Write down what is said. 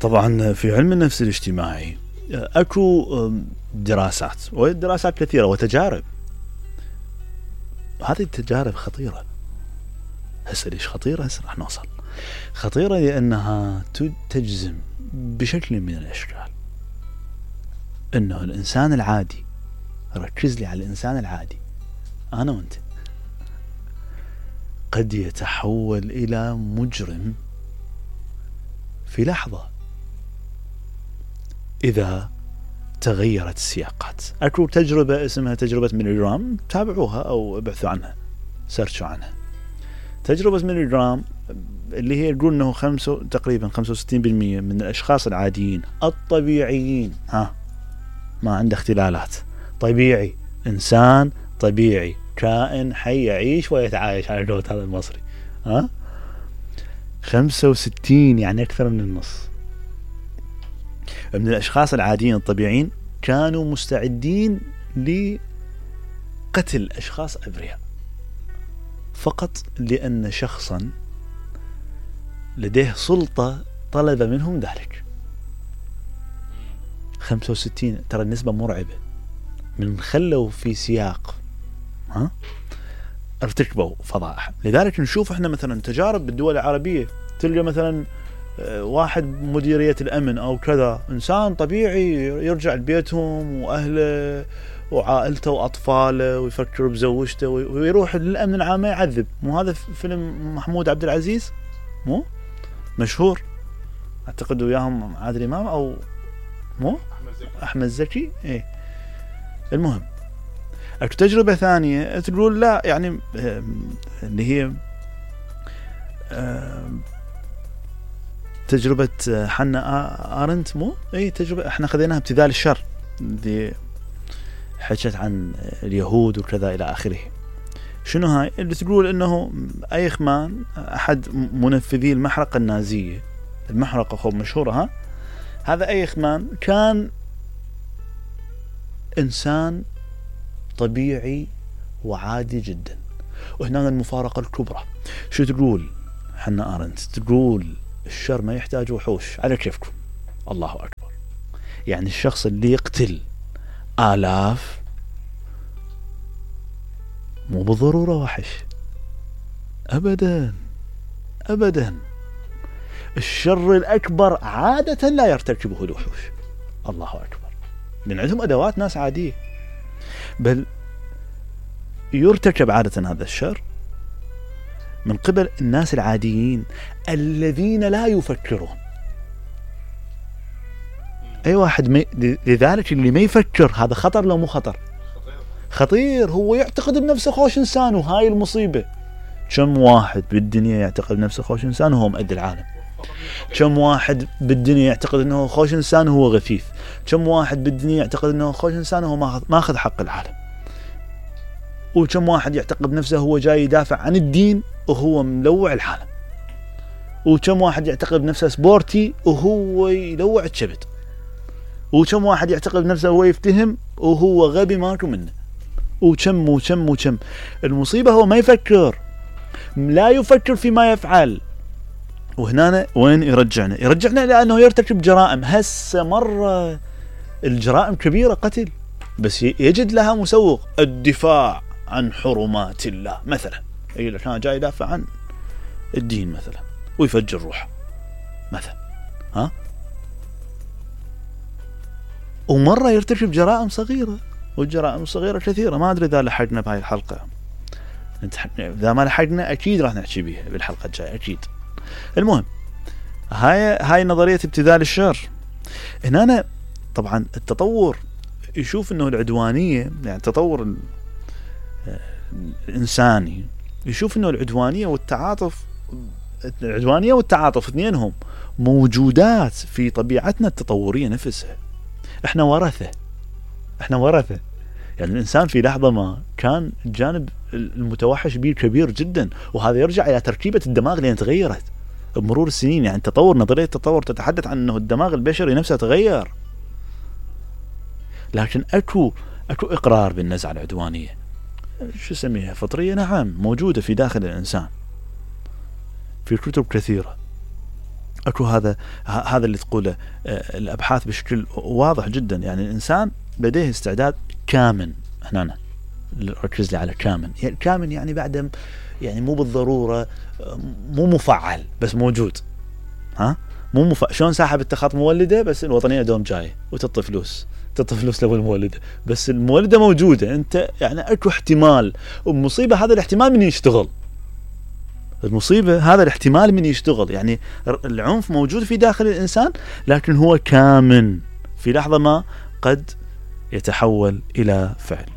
طبعا في علم النفس الاجتماعي اكو دراسات ودراسات كثيرة وتجارب. هذه التجارب خطيرة. هسه ليش خطيرة؟ هسه راح نوصل. خطيرة لأنها تجزم بشكل من الأشكال أنه الإنسان العادي، ركز لي على الإنسان العادي أنا وأنت، قد يتحول إلى مجرم في لحظة إذا تغيرت السياقات. أكو تجربة اسمها تجربة ميليغرام، تابعوها أو ابحثوا عنها، سيرشوا عنها. تجربة ميليغرام اللي هي تقول أنه تقريبا 65% من الأشخاص العاديين الطبيعيين، ما عنده اختلالات، طبيعي، إنسان طبيعي، كائن حي يعيش ويتعايش على قولة هذا المصري، 65 يعني أكثر من النص من الأشخاص العاديين الطبيعيين كانوا مستعدين لقتل أشخاص أبرياء فقط لأن شخصا لديه سلطة طلب منهم ذلك. 65 ترى النسبة مرعبة. من خلوا في سياق ارتكبوا فضائح. لذلك نشوف احنا مثلا تجارب بالدول العربية، تلقى مثلا واحد مديرية الأمن أو كذا، إنسان طبيعي يرجع لبيتهم وأهله وعائلته وأطفاله ويفكر بزوجته ويروح للأمن العام يعذب. مو هذا فيلم محمود عبد العزيز مو مشهور؟ أعتقد وياهم عادل إمام أو مو أحمد زكي. إيه المهم أكو تجربة ثانية تقول لا، يعني اللي هي تجربة حنا آرنت مو تجربة احنا خذيناها ابتذال الشر، اللي حكت عن اليهود وكذا إلى آخره. شنو هاي اللي تقول إنه أيخمان أحد منفذي المحرقة النازية، المحرقة خب مشهورة، هذا أيخمان كان إنسان طبيعي وعادي جدا. وهنا المفارقة الكبرى. شو تقول حنا آرنت؟ تقول الشر ما يحتاج وحوش، على كيفكم. الله أكبر. يعني الشخص اللي يقتل آلاف مو بالضرورة وحش أبدا أبدا. الشر الأكبر عادة لا يرتكبه الوحوش. الله أكبر. لأن عندهم أدوات ناس عادية، بل يرتكب عادة هذا الشر من قبل الناس العاديين الذين لا يفكرون. أي واحد لذلك اللي ما يفكر هذا خطر لو مو خطر؟ خطير. هو يعتقد بنفسه خوش إنسان، وهاي المصيبة. كم واحد بالدنيا يعتقد بنفسه خوش إنسان وهو مؤدي العالم؟ كم واحد بالدنيا يعتقد أنه خوش إنسان وهو غثيث؟ كم واحد بالدنيا يعتقد أنه خوش إنسان وهو ما أخذ حق العالم؟ وكم واحد يعتقد بنفسه هو جاي يدافع عن الدين وهو ملوع العالم؟ وكم واحد يعتقد بنفسه سبورتي وهو يلوع الشبت؟ وكم واحد يعتقد بنفسه هو يفتهم وهو غبي ماكو منه؟ وكم المصيبة هو ما يفكر، لا يفكر فيما يفعل. وهنا وين يرجعنا لأنه يرتكب جرائم. هسه مرة الجرائم كبيرة، قتل، بس يجد لها مسوق، الدفاع عن حرمات الله مثلا. يقول لك أنا جاي يدافع عن الدين مثلا ويفجر روحه مثلا، ومرة يرتكب جرائم صغيرة، والجرائم الصغيرة كثيرة. ما أدري إذا لحقنا بهاي الحلقة، إذا ما لحقنا أكيد راح نحكي بيها بالحلقة الجاية أكيد. المهم هاي نظرية ابتذال الشر. هنا طبعا التطور يشوف انه العدوانية، يعني التطور الإنساني يشوف انه العدوانية والتعاطف اثنينهم موجودات في طبيعتنا التطورية نفسها. احنا ورثة. يعني الإنسان في لحظة ما كان الجانب المتوحش به كبير جدا، وهذا يرجع إلى تركيبة الدماغ اللي تغيرت بمرور السنين. يعني نظرية التطور تتحدث عن أنه الدماغ البشري نفسه تغير. لكن أكو إقرار بالنزعة العدوانية، شو اسميها، فطرية، نعم، موجودة في داخل الإنسان في كتب كثيرة. اكو هذا اللي تقوله الابحاث بشكل واضح جدا. يعني الانسان لديه استعداد كامن، هنا ركز لي على كامن. يعني كامن يعني بعد، يعني مو بالضروره مو مفعل بس موجود. مو شلون ساحب اتخاذ مولده بس الوطنيه دوم جاي وتعطي فلوس لو المولده، بس المولده موجوده. انت يعني اكو احتمال، ومصيبه هذا الاحتمال من يشتغل. المصيبه هذا الاحتمال من يشتغل. يعني العنف موجود في داخل الانسان لكن هو كامن، في لحظه ما قد يتحول الى فعل.